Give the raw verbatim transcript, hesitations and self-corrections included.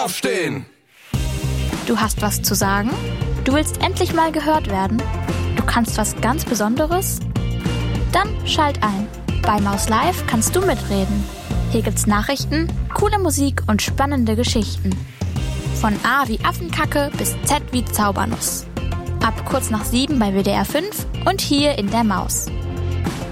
Aufstehen! Du hast was zu sagen? Du willst endlich mal gehört werden? Du kannst was ganz Besonderes? Dann schalt ein. Bei Maus Live kannst du mitreden. Hier gibt's Nachrichten, coole Musik und spannende Geschichten. Von A wie Affenkacke bis Z wie Zaubernuss. Ab kurz nach sieben bei W D R fünf und hier in der Maus.